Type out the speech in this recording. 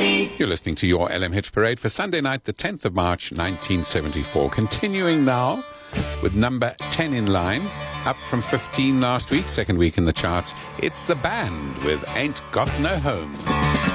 You're listening to your LM Hit Parade for Sunday night, the 10th of March, 1974. Continuing now with number 10 in line, up from 15 last week, second week in the charts. It's The Band with Ain't Got No Home.